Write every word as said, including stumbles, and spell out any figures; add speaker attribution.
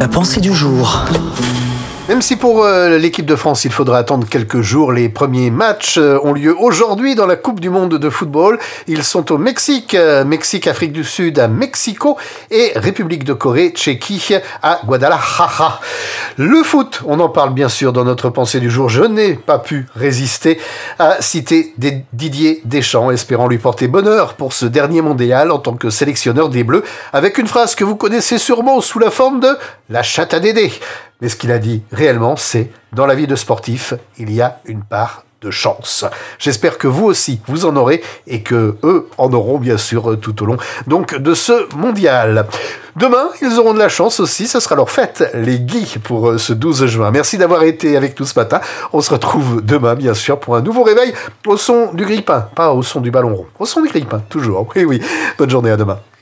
Speaker 1: La pensée du jour.
Speaker 2: Même si pour euh, l'équipe de France, il faudra attendre quelques jours, les premiers matchs euh, ont lieu aujourd'hui dans la Coupe du Monde de football. Ils sont au Mexique, euh, Mexique, Afrique du Sud à Mexico et République de Corée, Tchéquie à Guadalajara. Le foot, on en parle bien sûr dans notre pensée du jour. Je n'ai pas pu résister à citer des Didier Deschamps, espérant lui porter bonheur pour ce dernier mondial en tant que sélectionneur des Bleus, avec une phrase que vous connaissez sûrement sous la forme de « la chatte à Dédé ». Mais ce qu'il a dit réellement, c'est « dans la vie de sportif, il y a une part de chance ». J'espère que vous aussi, vous en aurez et que eux en auront bien sûr tout au long donc de ce mondial. Demain, ils auront de la chance aussi, ce sera leur fête, les Guy, pour ce douze juin. Merci d'avoir été avec nous ce matin. On se retrouve demain, bien sûr, pour un nouveau réveil au son du grille-pain, pas au son du ballon rond, au son du grille-pain, toujours. Oui, oui. Bonne journée, à demain.